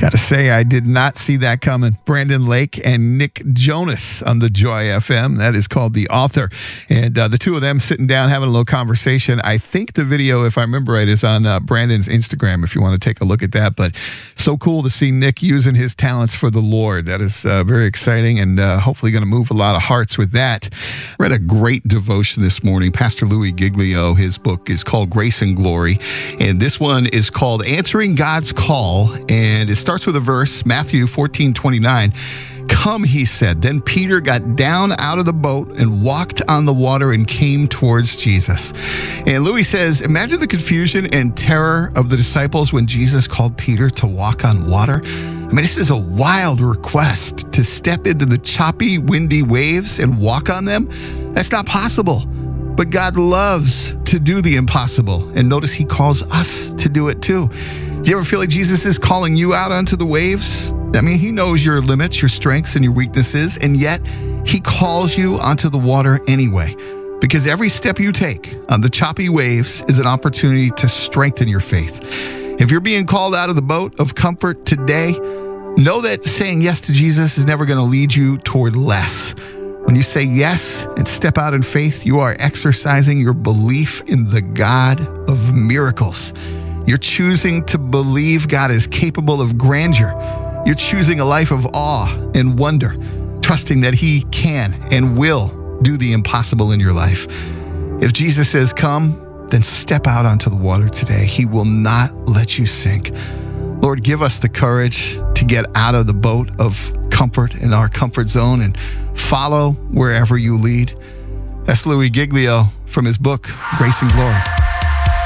Got to say, I did not see that coming. Brandon Lake and Nick Jonas on the Joy FM. That is called The Author. And the two of them sitting down having a little conversation. I think the video, if I remember right, is on Brandon's Instagram if you want to take a look at that. But so cool to see Nick using his talents for the Lord. That is very exciting and hopefully going to move a lot of hearts with that. Read a great devotion this morning. Pastor Louis Giglio, his book is called Grace and Glory. And this one is called Answering God's Call. And it starts with a verse, Matthew 14:29. Come, he said. Then Peter got down out of the boat and walked on the water and came towards Jesus. And Louis says, imagine the confusion and terror of the disciples when Jesus called Peter to walk on water. I mean, this is a wild request to step into the choppy, windy waves and walk on them. That's not possible. But God loves to do the impossible. And notice he calls us to do it too. Do you ever feel like Jesus is calling you out onto the waves? I mean, he knows your limits, your strengths, and your weaknesses, and yet he calls you onto the water anyway. Because every step you take on the choppy waves is an opportunity to strengthen your faith. If you're being called out of the boat of comfort today, know that saying yes to Jesus is never going to lead you toward less. When you say yes and step out in faith, you are exercising your belief in the God of miracles. You're choosing to believe God is capable of grandeur. You're choosing a life of awe and wonder, trusting that he can and will do the impossible in your life. If Jesus says come, then step out onto the water today. He will not let you sink. Lord, give us the courage to get out of the boat of comfort in our comfort zone and follow wherever you lead. That's Louis Giglio from his book, Grace and Glory.